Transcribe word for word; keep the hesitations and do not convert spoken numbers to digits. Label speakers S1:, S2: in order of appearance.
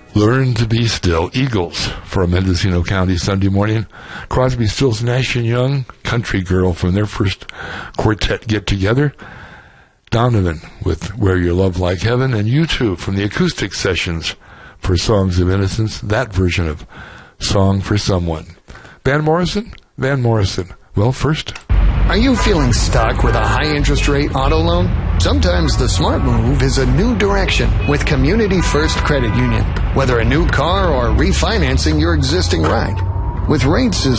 S1: Learn to Be Still, Eagles from Mendocino County Sunday morning. Crosby, Stills, Nash and Young, Country Girl from their first quartet get-together. Donovan with Where Your Love Like Heaven, and U two from the acoustic sessions for Songs of Innocence, that version of Song for Someone. Van Morrison? Van Morrison. Well, first...
S2: Are you feeling stuck with a high-interest rate auto loan? Sometimes the smart move is a new direction with Community First Credit Union. Whether a new car or refinancing your existing ride. With rates as